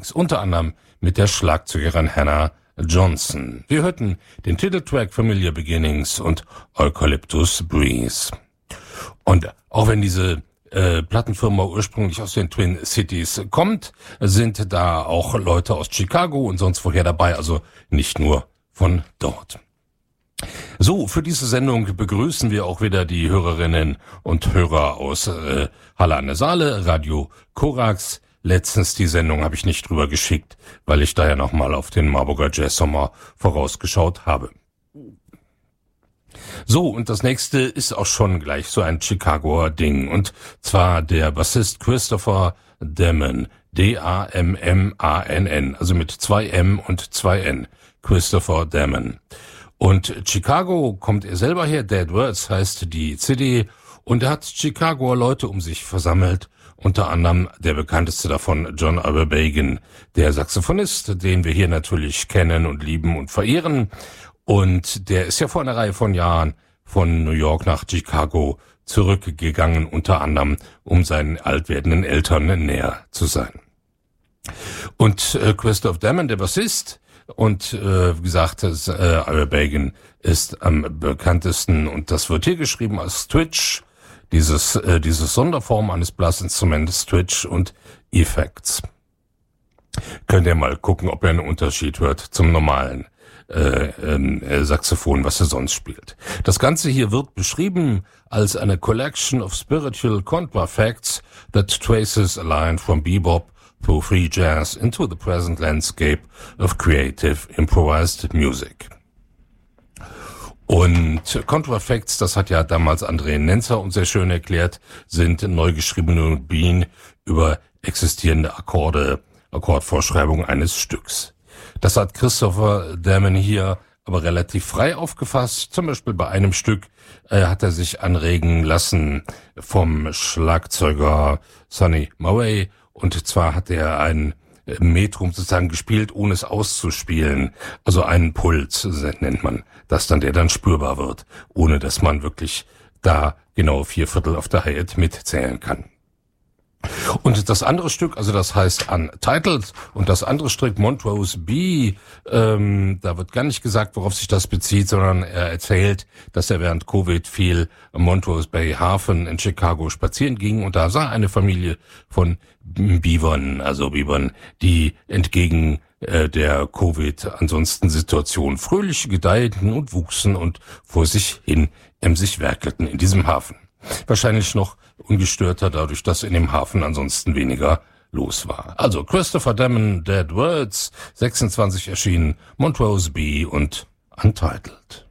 Beginnings, unter anderem mit der Schlagzeugerin Hannah Johnson. Wir hörten den Titeltrack Familiar Beginnings und Eucalyptus Breeze. Und auch wenn diese Plattenfirma ursprünglich aus den Twin Cities kommt, sind da auch Leute aus Chicago und sonst woher dabei, also nicht nur von dort. So, für diese Sendung begrüßen wir auch wieder die Hörerinnen und Hörer aus Halle an der Saale, Radio Korax. Letztens die Sendung habe ich nicht drüber geschickt, weil ich da ja nochmal auf den Marburger Jazz Sommer vorausgeschaut habe. So, und das nächste ist auch schon gleich so ein Chicagoer Ding, und zwar der Bassist Christopher Dammann, D-A-M-M-A-N-N, also mit 2 M und 2 N, Christopher Dammann. Und Chicago kommt er selber her, Dead Words heißt die CD, und er hat Chicagoer Leute um sich versammelt, unter anderem der bekannteste davon John Aberbagan, der Saxophonist, den wir hier natürlich kennen und lieben und verehren. Und der ist ja vor einer Reihe von Jahren von New York nach Chicago zurückgegangen, unter anderem, um seinen alt werdenden Eltern näher zu sein. Und Christopher Dammann, der Bassist, und wie gesagt, Aberbagan ist am bekanntesten, und das wird hier geschrieben als Twitch, diese Sonderform eines Blasinstrumentes, Twitch und Effects. Könnt ihr mal gucken, ob ihr einen Unterschied hört zum normalen Saxophon, was er sonst spielt. Das Ganze hier wird beschrieben als eine collection of spiritual contrafacts that traces a line from bebop through free jazz into the present landscape of creative improvised music. Und Contrafacts, das hat ja damals André Nenzer uns sehr schön erklärt, sind neu geschriebene Melodien über existierende Akkordvorschreibungen eines Stücks. Das hat Christopher Dammann hier aber relativ frei aufgefasst. Zum Beispiel bei einem Stück hat er sich anregen lassen vom Schlagzeuger Sonny Murray. Und zwar hat er ein Metrum sozusagen gespielt, ohne es auszuspielen. Also einen Puls nennt man das dann, der dann spürbar wird, ohne dass man wirklich da genau 4/4 auf der Hi-Hat mitzählen kann. Und das andere Stück, also das heißt Untitled, und das andere Stück Montrose B, da wird gar nicht gesagt, worauf sich das bezieht, sondern er erzählt, dass er während Covid viel am Montrose Bay Hafen in Chicago spazieren ging, und da sah eine Familie von Bibern, die entgegen der Covid ansonsten Situation fröhlich gedeihten und wuchsen und vor sich hin emsig werkelten in diesem Hafen. Wahrscheinlich noch ungestörter dadurch, dass in dem Hafen ansonsten weniger los war. Also Christopher Dammann, Dead Words, 26 erschienen, Montrose B und Untitled.